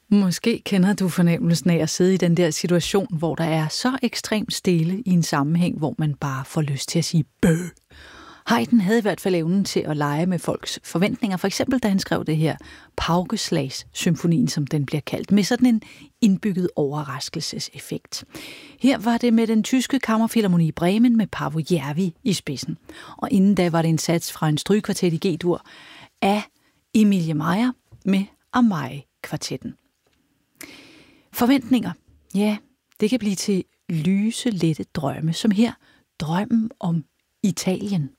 Måske kender du fornemmelsen af at sidde i den der situation, hvor der er så ekstremt stille i en sammenhæng, hvor man bare får lyst til at sige bøh. Haydn havde i hvert fald evnen til at lege med folks forventninger, for eksempel da han skrev det her Paukeslags-symfonien, som den bliver kaldt, med sådan en indbygget overraskelseseffekt. Her var det med den tyske kammerfilharmoni i Bremen med Paavo Järvi i spidsen. Og inden da var det en sats fra en strygekvartet i G-dur af Emilie Meier med Amai-kvartetten. Forventninger, ja, det kan blive til lyse, lette drømme, som her drømmen om Italien.